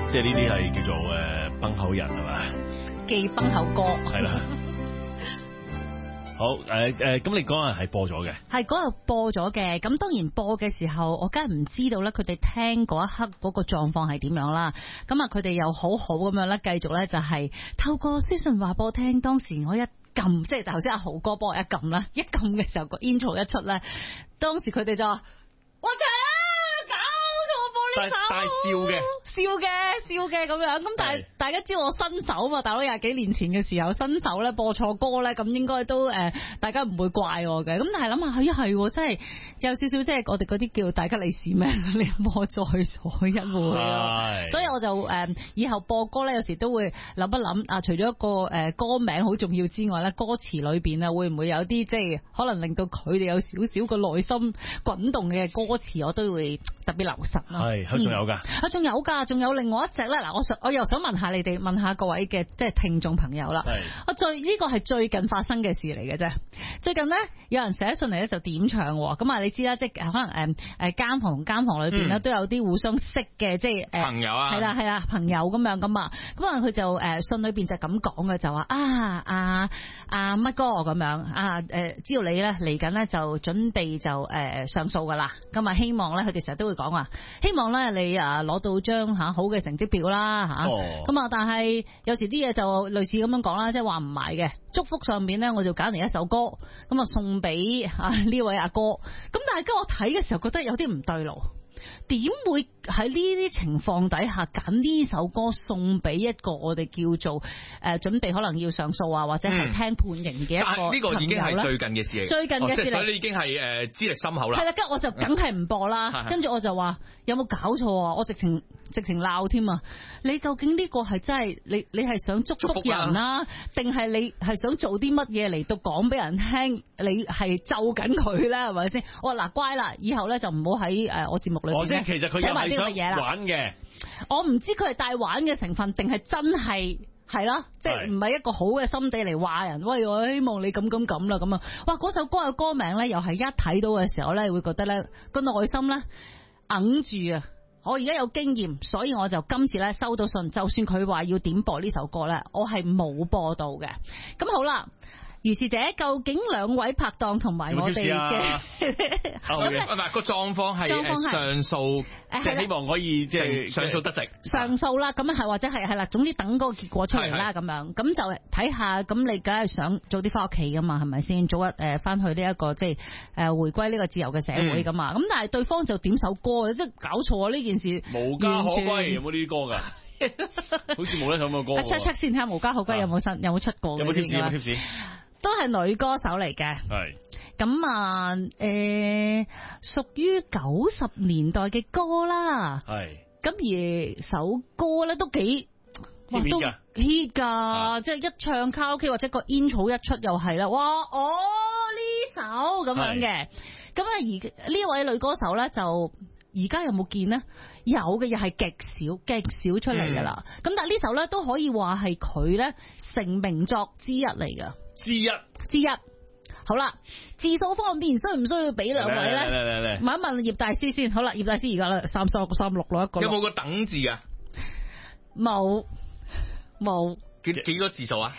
即係呢啲係叫做崩口人係嘛？ 記崩口歌係啦。好咁你嗰日係播咗嘅， 係嗰日播咗嘅。咁當然播嘅時候，我梗係唔知道咧，佢哋聽嗰一刻嗰個狀況係點樣啦。咁啊，佢哋又好好咁樣咧，繼續咧就係透過書信話俾我聽。當時我一撳，即係頭先阿豪哥幫我一撳啦，一撳嘅時候個 intro 一出咧，當時佢哋就話：我切，搞錯播呢首， 但係笑嘅咁樣。咁但係大家知道我新手嘛，大佬廿幾年前嘅時候新手咧播錯歌咧，咁應該都大家唔會怪我嘅。咁但係諗下係真係有少少即係我哋嗰啲叫大吉利是命，你莫再所一會咯。所以我就以後播歌咧，有時都會諗一諗啊，除咗一個歌名好重要之外咧，歌詞裏邊啊會唔會有啲即係可能令到佢哋有少少個內心滾動嘅歌詞，我都會特別留神咯。 係，仲有㗎？ 仲有㗎，仲有另外一隻咧。嗱，我又想問下你哋，問下各位嘅即係聽眾朋友啦。呢個係最近發生嘅事嚟嘅啫。最近咧，有人寫信嚟咧就點唱喎。咁啊，你知啦，即係可能間房同間房裏邊咧都有啲互相識嘅，即係朋友啊。 係啦，朋友咁樣噶嘛。咁啊，佢就信裏邊就咁講嘅，就話乜哥咁樣知道你咧嚟緊咧就準備就上訴噶啦。咁啊，希望咧佢哋成日都會講話，希望咧你攞到張好嘅成績表啦嚇。咁啊，但係有時啲嘢就類似咁樣講啦，即係話唔埋嘅。祝福上面咧，我就揀嚟一首歌，咁啊送俾呢位阿哥。咁但係我睇嘅時候覺得有啲唔對路。點會喺呢啲情況底下揀呢首歌送俾一個我哋叫做準備可能要上訴啊，或者係聽判刑嘅一個呢個已經係最近嘅事嚟， 最近嘅事嚟， 所以你已經係資歷深厚啦。 係啦，跟住我就梗係唔播啦。跟住我就話有冇搞錯啊？我直情鬧添啊！你究竟呢個係真係你係想祝福人啦，定係你係想做啲乜嘢嚟到講俾人聽？你係咒緊佢咧，係咪先？我話嗱乖啦，以後咧就唔好喺我節目裏邊其實佢又係想玩嘅。 我唔知佢係帶玩嘅成分，定係真係啦，即係唔係一個好嘅心地嚟話人。喂，我希望你咁啦，咁啊，哇！嗰首歌嘅歌名咧，又係一睇到嘅時候咧，會覺得咧個內心咧硬住啊！我而家有經驗，所以我就今次咧收到信，就算佢話要點播呢首歌咧，我係冇播到嘅。咁好啦。如是者，究竟兩位拍檔同埋我哋嘅， 唔係個狀況係上訴， 即係希望可以即係上訴得直。 上訴啦，咁係或者係啦，總之等嗰個結果出嚟啦，咁樣咁就睇下，咁你梗係想早啲翻屋企噶嘛，係咪先？早日翻去呢一個即係回歸呢個自由嘅社會噶嘛。咁但係對方就點首歌，即係搞錯啊！呢件事無家可歸有冇呢啲歌㗎？好似冇得咁嘅歌。 check 先睇下無家可歸有冇出過？ 有冇貼士？有冇貼士？ 都係女歌手嚟嘅， 係咁啊，屬於90年代嘅歌啦， 係咁而首歌咧都幾都 hit 噶，即係一唱卡拉 OK 或者個 intro 一出又係啦，哇呢首咁樣嘅，咁啊而呢位女歌手咧就而家有冇見呢？有嘅又係極少出嚟噶啦，咁但係呢首咧都可以話係佢咧成名作之一嚟噶。之一，好啦，字數方面需唔需要俾兩位咧？問一問葉大師先。好啦，葉大師而家啦，336攞一個。 有冇個等字啊？ 冇。 幾多字數啊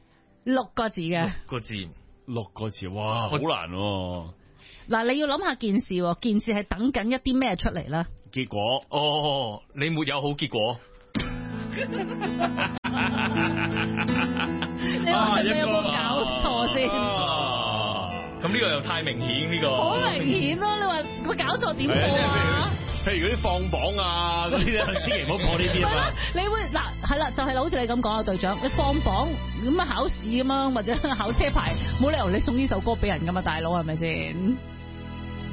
？6個字嘅。 6個字，哇，好難喎。 嗱，你要諗下件事係等緊一啲咩出嚟啦？ 結果， 你沒有好結果。 你話有冇搞錯先？ 咁呢個又太明顯，呢個好明顯咯！你話佢搞錯點播啊？ 譬如嗰啲放榜啊嗰啲咧，千祈唔好播呢啲啊嘛。 你會係啦，就係好似你咁講啊，隊長，你放榜咁啊考試咁樣或者考車牌，冇理由你送呢首歌俾人噶嘛，大佬係咪先？